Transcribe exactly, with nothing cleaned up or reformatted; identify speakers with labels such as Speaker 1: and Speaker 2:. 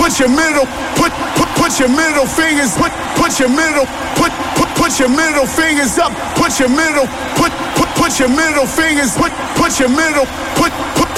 Speaker 1: put your middle, put put put your middle fingers, put put your middle, put put put your middle fingers up, put your middle, put put put your middle fingers, put put your middle, put put